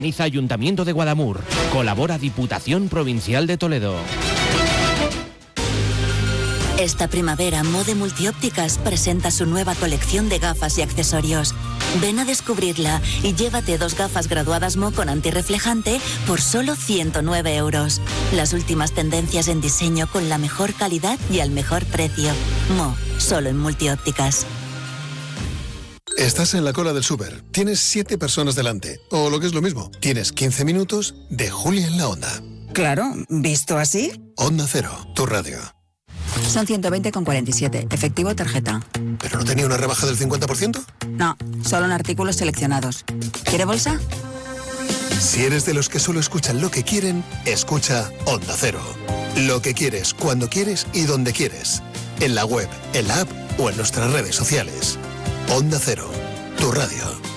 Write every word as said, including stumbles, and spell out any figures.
Organiza Ayuntamiento de Guadamur. Colabora Diputación Provincial de Toledo. Esta primavera, Mode Multiópticas presenta su nueva colección de gafas y accesorios. Ven a descubrirla y llévate dos gafas graduadas Mo con antirreflejante por solo ciento nueve euros. Las últimas tendencias en diseño con la mejor calidad y al mejor precio. Mo, solo en Multiópticas. Estás en la cola del súper, tienes siete personas delante, o lo que es lo mismo, tienes quince minutos de Julia en la Onda. Claro, ¿visto así? Onda Cero, tu radio. Son ciento veinte con cuarenta y siete, efectivo tarjeta. ¿Pero no tenía una rebaja del cincuenta por ciento? No, solo en artículos seleccionados. ¿Quiere bolsa? Si eres de los que solo escuchan lo que quieren, escucha Onda Cero. Lo que quieres, cuando quieres y donde quieres. En la web, en la app o en nuestras redes sociales. Onda Cero, tu radio.